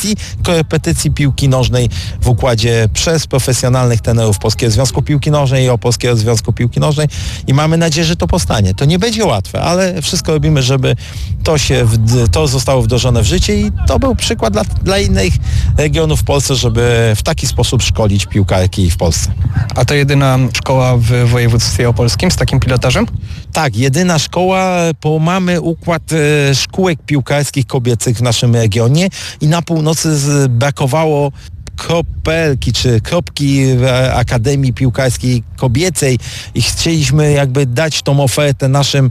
kwestii korepetycji piłki nożnej w układzie przez profesjonalnych trenerów Polskiego Związku Piłki Nożnej i Polskiego Związku Piłki Nożnej i mamy nadzieję, że to powstanie. To nie będzie łatwe, ale wszystko robimy, żeby to zostało wdrożone w życie i to był przykład dla innych regionów w Polsce, żeby w taki sposób szkolić piłkarki w Polsce. A to jedyna szkoła w województwie opolskim z takim pilotażem? Tak, jedyna szkoła, bo mamy układ szkółek piłkarskich kobiecych w naszym regionie i na północy brakowało kropelki czy kropki w Akademii Piłkarskiej Kobiecej i chcieliśmy jakby dać tą ofertę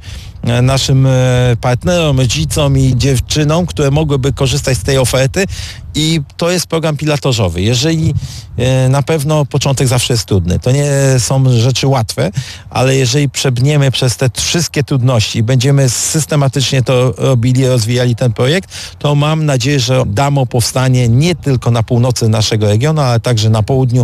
naszym partnerom, rodzicom i dziewczynom, które mogłyby korzystać z tej oferty i to jest program pilotażowy. Jeżeli na pewno początek zawsze jest trudny, to nie są rzeczy łatwe, ale jeżeli przebniemy przez te wszystkie trudności i będziemy systematycznie to robili, rozwijali ten projekt, to mam nadzieję, że DAMO powstanie nie tylko na północy naszego regionu, ale także na południu,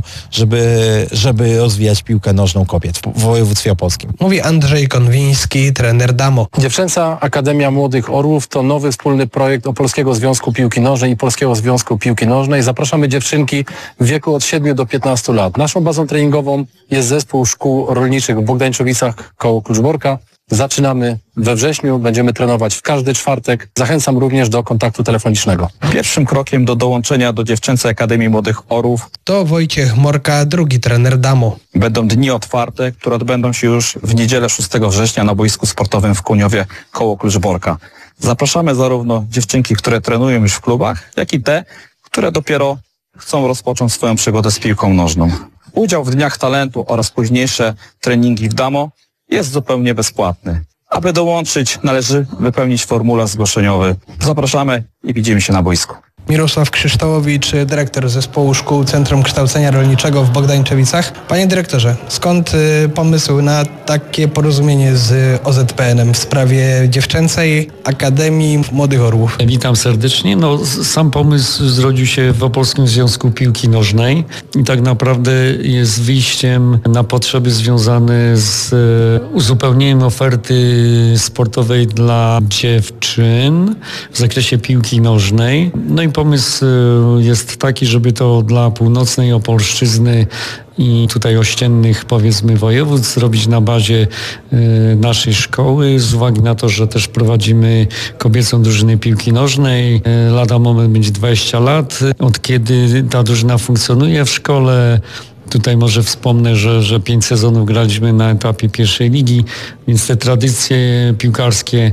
żeby rozwijać piłkę nożną kobiet w województwie opolskim. Mówi Andrzej Konwiński, trener DAMO. Dziewczęca Akademia Młodych Orłów to nowy wspólny projekt Opolskiego Związku Piłki Nożnej i Polskiego Związku Piłki Nożnej. Zapraszamy dziewczynki w wieku od 7 do 15 lat. Naszą bazą treningową jest zespół szkół rolniczych w Bogdańczowicach koło Kluczborka. Zaczynamy we wrześniu, będziemy trenować w każdy czwartek. Zachęcam również do kontaktu telefonicznego. Pierwszym krokiem do dołączenia do Dziewczęcej Akademii Młodych Orłów to Wojciech Morka, drugi trener DAMO. Będą dni otwarte, które odbędą się już w niedzielę 6 września na boisku sportowym w Kuniowie koło Kluczborka. Zapraszamy zarówno dziewczynki, które trenują już w klubach, jak i te, które dopiero chcą rozpocząć swoją przygodę z piłką nożną. Udział w Dniach Talentu oraz późniejsze treningi w DAMO jest zupełnie bezpłatny. Aby dołączyć, należy wypełnić formularz zgłoszeniowy. Zapraszamy i widzimy się na boisku. Mirosław Krzysztołowicz, dyrektor zespołu szkół Centrum Kształcenia Rolniczego w Bogdańczowicach. Panie dyrektorze, skąd pomysł na takie porozumienie z OZPN-em w sprawie Dziewczęcej Akademii Młodych Orłów? Witam serdecznie. Sam pomysł zrodził się w Opolskim Związku Piłki Nożnej i tak naprawdę jest wyjściem na potrzeby związane z uzupełnieniem oferty sportowej dla dziewczyn w zakresie piłki nożnej. No i pomysł jest taki, żeby to dla północnej Opolszczyzny i tutaj ościennych, powiedzmy, województw zrobić na bazie naszej szkoły, z uwagi na to, że też prowadzimy kobiecą drużynę piłki nożnej. Lada moment będzie 20 lat, od kiedy ta drużyna funkcjonuje w szkole. Tutaj może wspomnę, że 5 sezonów graliśmy na etapie pierwszej ligi, więc te tradycje piłkarskie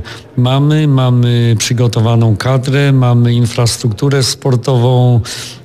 mamy przygotowaną kadrę, mamy infrastrukturę sportową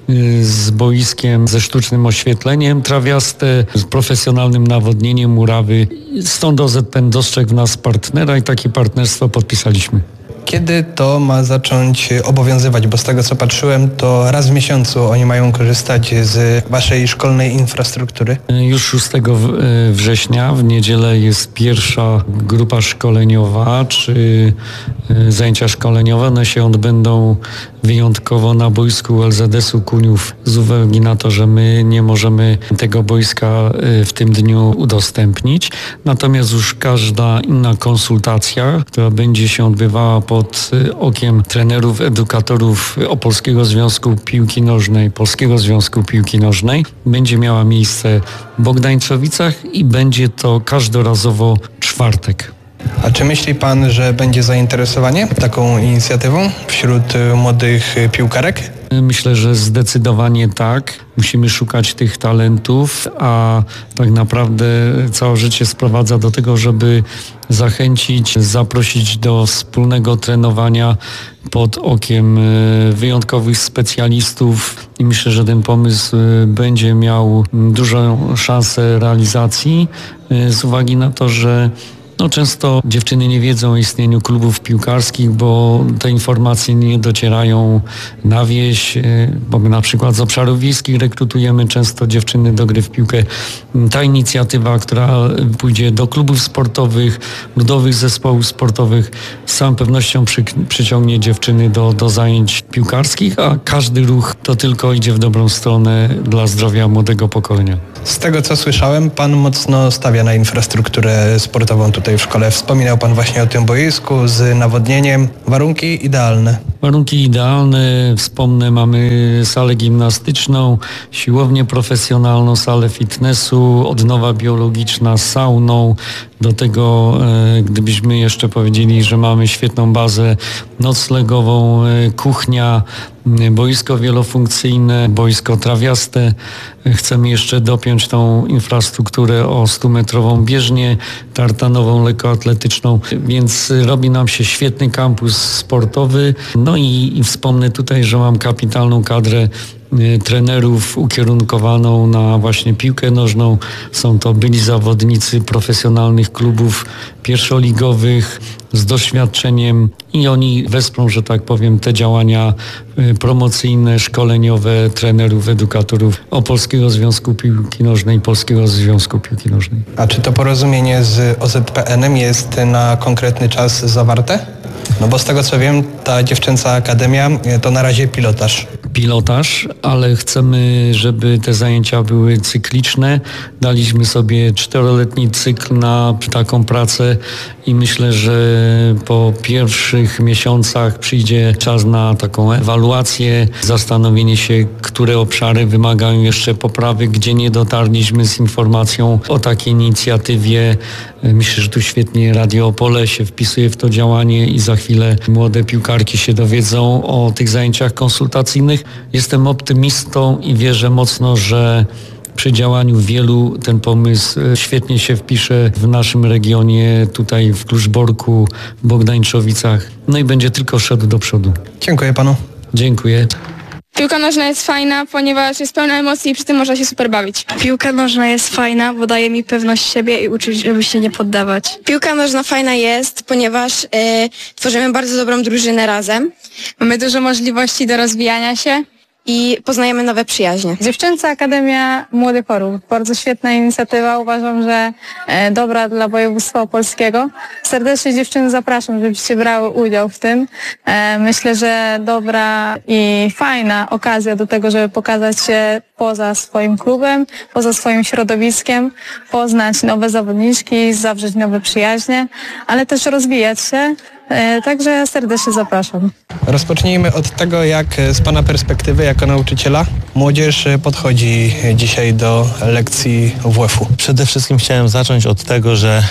z boiskiem, ze sztucznym oświetleniem trawiaste, z profesjonalnym nawodnieniem murawy. Stąd OZPN dostrzegł w nas partnera i takie partnerstwo podpisaliśmy. Kiedy to ma zacząć obowiązywać? Bo z tego co patrzyłem, to raz w miesiącu oni mają korzystać z waszej szkolnej infrastruktury. Już 6 września w niedzielę jest pierwsza grupa szkoleniowa, czy zajęcia szkoleniowe. One się odbędą wyjątkowo na boisku LZS-u Kuniów z uwagi na to, że my nie możemy tego boiska w tym dniu udostępnić. Natomiast już każda inna konsultacja, która będzie się odbywała pod okiem trenerów, edukatorów Opolskiego Związku Piłki Nożnej, Polskiego Związku Piłki Nożnej, będzie miała miejsce w Bogdańczowicach i będzie to każdorazowo czwartek. A czy myśli pan, że będzie zainteresowanie taką inicjatywą wśród młodych piłkarek? Myślę, że zdecydowanie tak. Musimy szukać tych talentów, a tak naprawdę całe życie sprowadza do tego, żeby zachęcić, zaprosić do wspólnego trenowania pod okiem wyjątkowych specjalistów i myślę, że ten pomysł będzie miał dużą szansę realizacji z uwagi na to, że często dziewczyny nie wiedzą o istnieniu klubów piłkarskich, bo te informacje nie docierają na wieś, bo my na przykład z obszarów wiejskich rekrutujemy często dziewczyny do gry w piłkę. Ta inicjatywa, która pójdzie do klubów sportowych, ludowych zespołów sportowych, z całą pewnością przyciągnie dziewczyny do zajęć piłkarskich, a każdy ruch to tylko idzie w dobrą stronę dla zdrowia młodego pokolenia. Z tego co słyszałem, pan mocno stawia na infrastrukturę sportową tutaj tutaj w szkole. Wspominał Pan właśnie o tym boisku z nawodnieniem. Warunki idealne. Warunki idealne, wspomnę, mamy salę gimnastyczną, siłownię profesjonalną, salę fitnessu, odnowa biologiczna z sauną. Do tego, gdybyśmy jeszcze powiedzieli, że mamy świetną bazę noclegową, kuchnia, boisko wielofunkcyjne, boisko trawiaste. Chcemy jeszcze dopiąć tą infrastrukturę o 100-metrową bieżnię tartanową, lekkoatletyczną, więc robi nam się świetny kampus sportowy. No i wspomnę tutaj, że mam kapitalną kadrę trenerów ukierunkowaną na właśnie piłkę nożną. Są to byli zawodnicy profesjonalnych klubów pierwszoligowych z doświadczeniem i oni wesprą, że tak powiem, te działania promocyjne, szkoleniowe trenerów, edukatorów Opolskiego Związku Piłki Nożnej i Polskiego Związku Piłki Nożnej. A czy to porozumienie z OZPN-em jest na konkretny czas zawarte? No bo z tego co wiem, ta dziewczęca akademia to na razie pilotaż, ale chcemy, żeby te zajęcia były cykliczne. Daliśmy sobie 4-letni cykl na taką pracę i myślę, że po pierwszych miesiącach przyjdzie czas na taką ewaluację, zastanowienie się, które obszary wymagają jeszcze poprawy, gdzie nie dotarliśmy z informacją o takiej inicjatywie. Myślę, że tu świetnie Radio Opole się wpisuje w to działanie i za chwilę młode piłkarki się dowiedzą o tych zajęciach konsultacyjnych. Jestem optymistą i wierzę mocno, że przy działaniu wielu ten pomysł świetnie się wpisze w naszym regionie, tutaj w Kluczborku, w Bogdańczowicach. No i będzie tylko szedł do przodu. Dziękuję Panu. Dziękuję. Piłka nożna jest fajna, ponieważ jest pełna emocji i przy tym można się super bawić. Piłka nożna jest fajna, bo daje mi pewność siebie i uczy, żeby się nie poddawać. Piłka nożna fajna jest, ponieważ tworzymy bardzo dobrą drużynę razem. Mamy dużo możliwości do rozwijania się. I poznajemy nowe przyjaźnie. Dziewczęca Akademia Młodych Orłów. Bardzo świetna inicjatywa. Uważam, że dobra dla województwa opolskiego. Serdecznie dziewczyny zapraszam, żebyście brały udział w tym. Myślę, że dobra i fajna okazja do tego, żeby pokazać się poza swoim klubem, poza swoim środowiskiem, poznać nowe zawodniczki, zawrzeć nowe przyjaźnie, ale też rozwijać się. Także serdecznie zapraszam. Rozpocznijmy od tego, jak z Pana perspektywy jako nauczyciela młodzież podchodzi dzisiaj do lekcji WF-u. Przede wszystkim chciałem zacząć od tego, że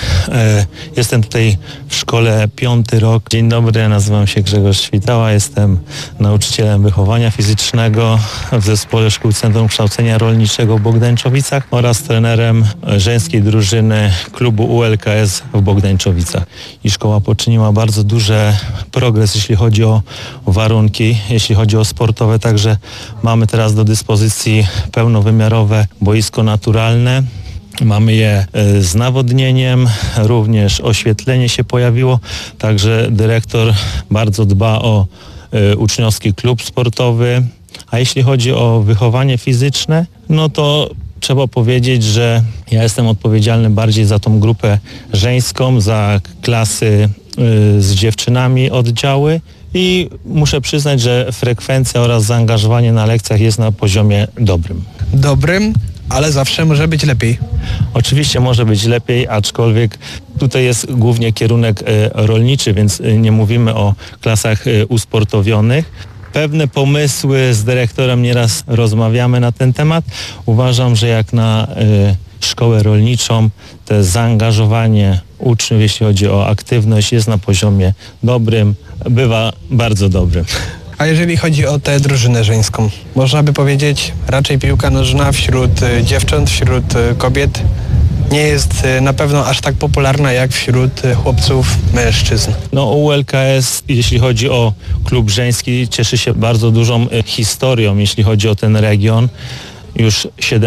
jestem tutaj w szkole 5. rok. Dzień dobry, nazywam się Grzegorz Świtała, jestem nauczycielem wychowania fizycznego w Zespole Szkół Centrum Kształcenia Rolniczego w Bogdańczowicach oraz trenerem żeńskiej drużyny klubu ULKS w Bogdańczowicach. I szkoła poczyniła bardzo duży progres, jeśli chodzi o warunki, jeśli chodzi o sportowe, także mamy teraz do dyspozycji pełnowymiarowe boisko naturalne. Mamy je z nawodnieniem, również oświetlenie się pojawiło, także dyrektor bardzo dba o uczniowski klub sportowy. A jeśli chodzi o wychowanie fizyczne, no to trzeba powiedzieć, że ja jestem odpowiedzialny bardziej za tą grupę żeńską, za klasy z dziewczynami oddziały i muszę przyznać, że frekwencja oraz zaangażowanie na lekcjach jest na poziomie dobrym. Dobrym, ale zawsze może być lepiej. Oczywiście może być lepiej, aczkolwiek tutaj jest głównie kierunek rolniczy, więc nie mówimy o klasach usportowionych. Pewne pomysły z dyrektorem nieraz rozmawiamy na ten temat. Uważam, że jak na szkołę rolniczą, to zaangażowanie uczniów, jeśli chodzi o aktywność, jest na poziomie dobrym, bywa bardzo dobrym. A jeżeli chodzi o tę drużynę żeńską, można by powiedzieć raczej piłka nożna wśród dziewcząt, wśród kobiet nie jest na pewno aż tak popularna jak wśród chłopców, mężczyzn. No ULKS, jeśli chodzi o klub żeński, cieszy się bardzo dużą historią, jeśli chodzi o ten region. Już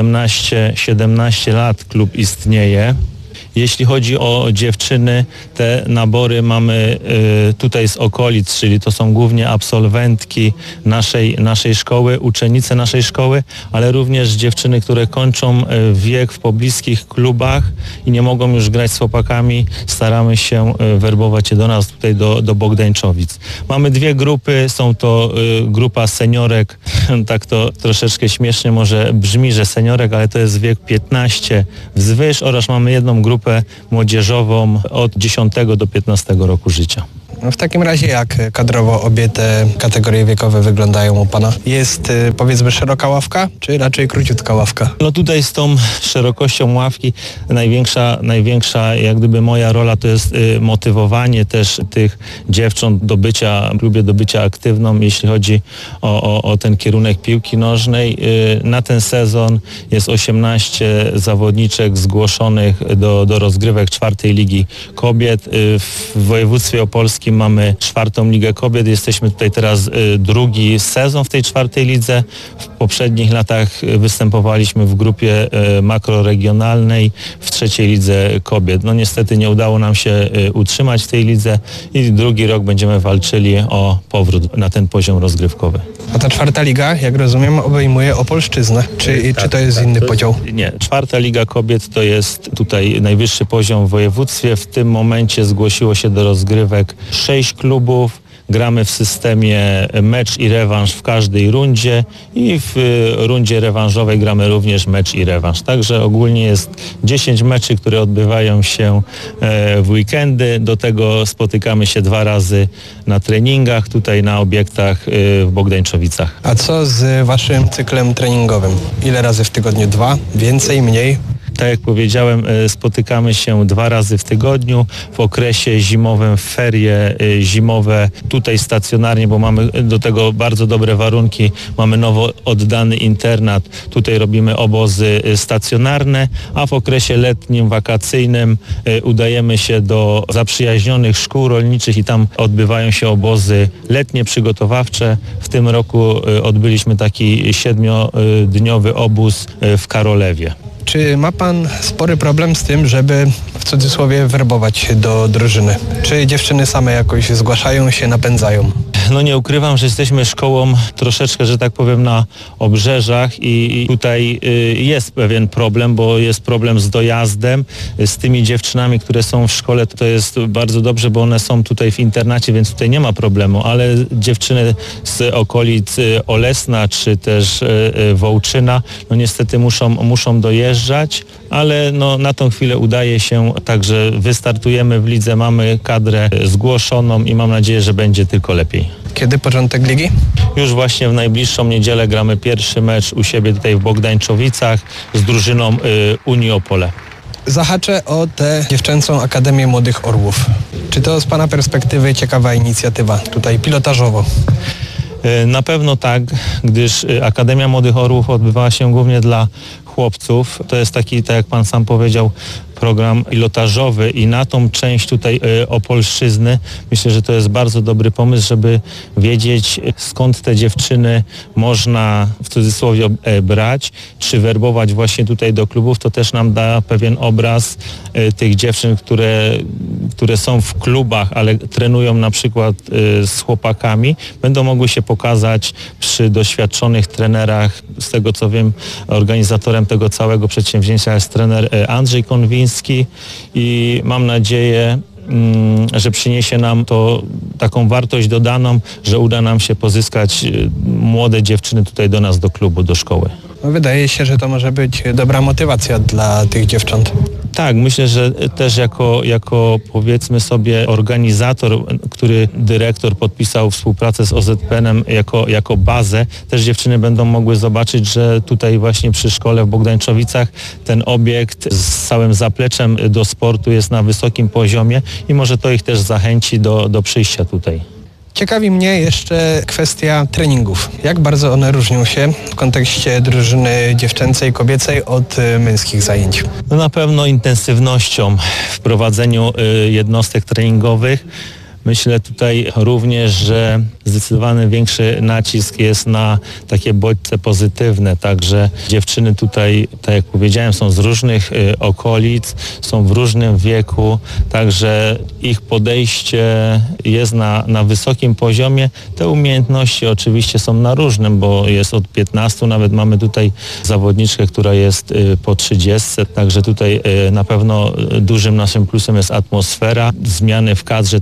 17 lat klub istnieje. Jeśli chodzi o dziewczyny, te nabory mamy tutaj z okolic, czyli to są głównie absolwentki naszej szkoły, uczennice naszej szkoły, ale również dziewczyny, które kończą wiek w pobliskich klubach i nie mogą już grać z chłopakami. Staramy się werbować je do nas tutaj do Bogdańczowic. Mamy dwie grupy, są to grupa seniorek, tak to troszeczkę śmiesznie może brzmi, że seniorek, ale to jest wiek 15 wzwyż oraz mamy jedną grupę grupę młodzieżową od 10 do 15 roku życia. W takim razie jak kadrowo obie te kategorie wiekowe wyglądają u Pana? Jest powiedzmy szeroka ławka, czy raczej króciutka ławka? No tutaj z tą szerokością ławki największa jak gdyby moja rola to jest motywowanie też tych dziewcząt do bycia w klubie, do bycia aktywną, jeśli chodzi o ten kierunek piłki nożnej. Na ten sezon jest 18 zawodniczek zgłoszonych do rozgrywek 4. Ligi Kobiet. W województwie opolskim mamy 4. Ligę Kobiet. Jesteśmy tutaj teraz drugi sezon w tej 4. lidze. W poprzednich latach występowaliśmy w grupie makroregionalnej w 3. lidze kobiet. No niestety nie udało nam się utrzymać w tej lidze i drugi rok będziemy walczyli o powrót na ten poziom rozgrywkowy. A ta 4. liga, jak rozumiem, obejmuje Opolszczyznę. Czy to jest inny podział? Nie. 4. Liga Kobiet to jest tutaj najwyższy poziom w województwie. W tym momencie zgłosiło się do rozgrywek 6 klubów. Gramy w systemie mecz i rewanż w każdej rundzie i w rundzie rewanżowej gramy również mecz i rewanż. Także ogólnie jest 10 meczy, które odbywają się w weekendy. Do tego spotykamy się 2 razy na treningach tutaj na obiektach w Bogdańczowicach. A co z Waszym cyklem treningowym? Ile razy w tygodniu? 2? Więcej? Mniej? Tak jak powiedziałem, spotykamy się 2 razy w tygodniu, w okresie zimowym, w ferie zimowe, tutaj stacjonarnie, bo mamy do tego bardzo dobre warunki, mamy nowo oddany internat, tutaj robimy obozy stacjonarne, a w okresie letnim, wakacyjnym udajemy się do zaprzyjaźnionych szkół rolniczych i tam odbywają się obozy letnie, przygotowawcze. W tym roku odbyliśmy taki 7-dniowy obóz w Karolewie. Czy ma Pan spory problem z tym, żeby w cudzysłowie werbować do drużyny? Czy dziewczyny same jakoś zgłaszają się, napędzają? No nie ukrywam, że jesteśmy szkołą troszeczkę, że tak powiem, na obrzeżach i tutaj jest pewien problem, bo jest problem z dojazdem. Z tymi dziewczynami, które są w szkole, to jest bardzo dobrze, bo one są tutaj w internacie, więc tutaj nie ma problemu, ale dziewczyny z okolic Olesna czy też Wołczyna, no niestety muszą dojeżdżać, ale no na tą chwilę udaje się, także wystartujemy w lidze, mamy kadrę zgłoszoną i mam nadzieję, że będzie tylko lepiej. Kiedy początek ligi? Już właśnie w najbliższą niedzielę gramy pierwszy mecz u siebie tutaj w Bogdańczowicach z drużyną Unii Opole. Zahaczę o tę dziewczęcą Akademię Młodych Orłów. Czy to z Pana perspektywy ciekawa inicjatywa tutaj pilotażowo? Na pewno tak, gdyż Akademia Młodych Orłów odbywała się głównie dla chłopców. To jest taki, tak jak Pan sam powiedział, program pilotażowy i na tą część tutaj Opolszczyzny myślę, że to jest bardzo dobry pomysł, żeby wiedzieć, skąd te dziewczyny można w cudzysłowie brać, czy werbować właśnie tutaj do klubów. To też nam da pewien obraz tych dziewczyn, które są w klubach, ale trenują na przykład z chłopakami. Będą mogły się pokazać przy doświadczonych trenerach. Z tego co wiem, organizatorem tego całego przedsięwzięcia jest trener Andrzej Konwiński i mam nadzieję, że przyniesie nam to taką wartość dodaną, że uda nam się pozyskać młode dziewczyny tutaj do nas, do klubu, do szkoły. No wydaje się, że to może być dobra motywacja dla tych dziewcząt. Tak, myślę, że też jako powiedzmy sobie organizator, który dyrektor podpisał współpracę z OZPN-em jako bazę, też dziewczyny będą mogły zobaczyć, że tutaj właśnie przy szkole w Bogdańczowicach ten obiekt z całym zapleczem do sportu jest na wysokim poziomie i może to ich też zachęci do przyjścia tutaj. Ciekawi mnie jeszcze kwestia treningów. Jak bardzo one różnią się w kontekście drużyny dziewczęcej, kobiecej od męskich zajęć? No na pewno intensywnością w prowadzeniu jednostek treningowych. Myślę tutaj również, że zdecydowany większy nacisk jest na takie bodźce pozytywne, także dziewczyny tutaj, tak jak powiedziałem, są z różnych okolic, są w różnym wieku, także ich podejście jest na wysokim poziomie. Te umiejętności oczywiście są na różnym, bo jest od 15, nawet mamy tutaj zawodniczkę, która jest po 30, także tutaj na pewno dużym naszym plusem jest atmosfera. Zmiany w kadrze też nie są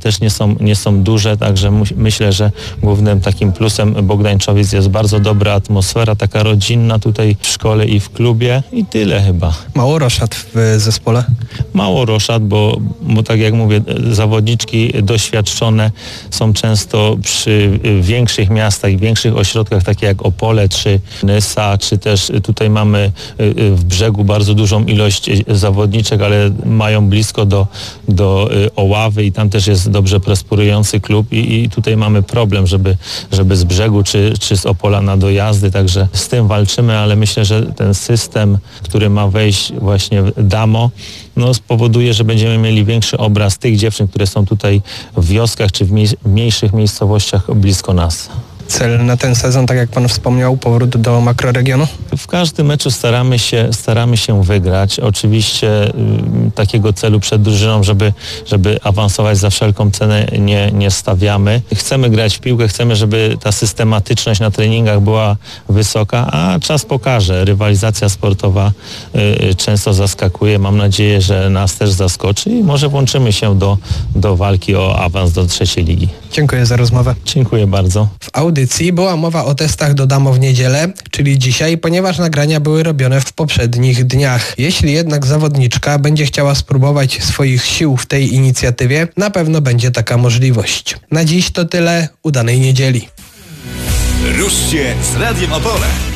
nie są duże, także myślę, że głównym takim plusem Bogdańczowic jest bardzo dobra atmosfera, taka rodzinna tutaj w szkole i w klubie i tyle chyba. Mało roszad w zespole? Mało roszad, bo tak jak mówię, zawodniczki doświadczone są często przy większych miastach, większych ośrodkach, takie jak Opole, czy Nysa, czy też tutaj mamy w Brzegu bardzo dużą ilość zawodniczek, ale mają blisko do Oławy i tam też jest dobrze prosperujący klub i tutaj mamy problem, żeby z Brzegu czy z Opola na dojazdy, także z tym walczymy, ale myślę, że ten system, który ma wejść właśnie w Damo, spowoduje, że będziemy mieli większy obraz tych dziewczyn, które są tutaj w wioskach czy w mniejszych miejscowościach blisko nas. Cel na ten sezon, tak jak pan wspomniał, powrót do makroregionu? W każdym meczu staramy się wygrać. Oczywiście takiego celu przed drużyną, żeby awansować za wszelką cenę nie stawiamy. Chcemy grać w piłkę, chcemy, żeby ta systematyczność na treningach była wysoka, a czas pokaże. Rywalizacja sportowa często zaskakuje. Mam nadzieję, że nas też zaskoczy i może włączymy się do walki o awans do trzeciej ligi. Dziękuję za rozmowę. Dziękuję bardzo. W audycji była mowa o testach do Damo w niedzielę, czyli dzisiaj, ponieważ nagrania były robione w poprzednich dniach. Jeśli jednak zawodniczka będzie chciała spróbować swoich sił w tej inicjatywie, na pewno będzie taka możliwość. Na dziś to tyle, udanej niedzieli. Ruszcie z Radiem Opole.